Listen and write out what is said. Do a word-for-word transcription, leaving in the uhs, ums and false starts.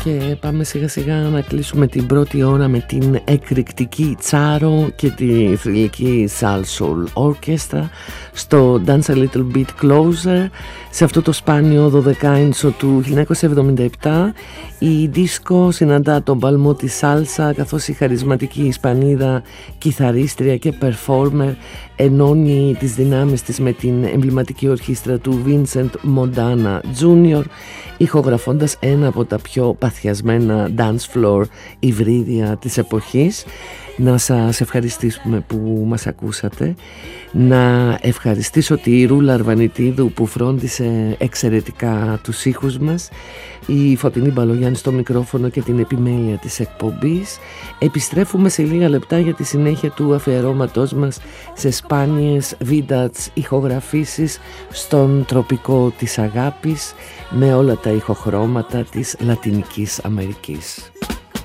και πάμε σιγά σιγά να κλείσουμε την πρώτη ώρα με την εκρηκτική Τσάρο και τη θρυλική Salsoul Orchestra στο Dance a Little Bit Closer, σε αυτό το σπάνιο δωδεκάιντσο του χίλια εννιακόσια εβδομήντα επτά. Η δίσκο συναντά τον παλμό της σάλσα, καθώς η χαρισματική Ισπανίδα κιθαρίστρια και performer ενώνει τις δυνάμεις της με την εμβληματική ορχήστρα του Vincent Montana τζούνιορ, ηχογραφώντας ένα από τα πιο παθιασμένα dance floor υβρίδια της εποχής. Να σας ευχαριστήσουμε που μας ακούσατε. Να ευχαριστήσω τη Ρούλα Αρβανιτίδου που φρόντισε εξαιρετικά τους ήχους μας, η Φωτεινή Μπαλογιάννη στο μικρόφωνο και την επιμέλεια της εκπομπής. Επιστρέφουμε σε λίγα λεπτά για τη συνέχεια του αφιερώματός μας σε σπάνιες vintage ηχογραφήσεις στον τροπικό της αγάπης, με όλα τα ηχοχρώματα της Λατινικής Αμερικής.